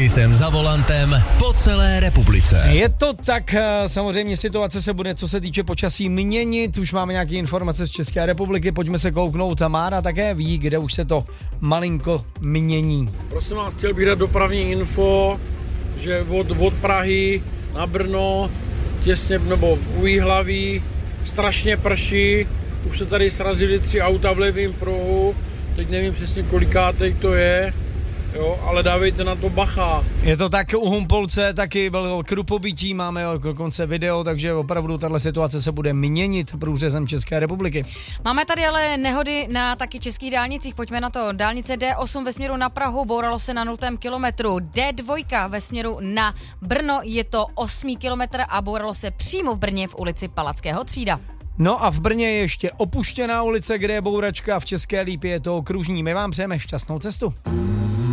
Kisem za volantem po celé republice. Je to tak, samozřejmě situace se bude, co se týče počasí, měnit. Už máme nějaké informace z České republiky, pojďme se kouknout. Mára také ví, kde už se to malinko mění. Prosím vás, chtěl bych dát dopravní info, že od Prahy na Brno, těsně nebo u Jihlaví, strašně prší. Už se tady srazily 3 auta v levém pruhu, teď nevím přesně kolikátej to je, jo, ale dávejte na to bacha. Je to tak, u Humpolce taky bylo krupobytí, máme dokonce video, takže opravdu tahle situace se bude měnit průřezem České republiky. Máme tady ale nehody na taky českých dálnicích, pojďme na to. Dálnice D8 ve směru na Prahu, bouralo se na 0. kilometru. D2 ve směru na Brno, je to 8. kilometr a bouralo se přímo v Brně v ulici Palackého Třída. No a v Brně je ještě opuštěná ulice, kde je bouračka, v České Lípě je to okružní. My vám přejeme šťastnou cestu.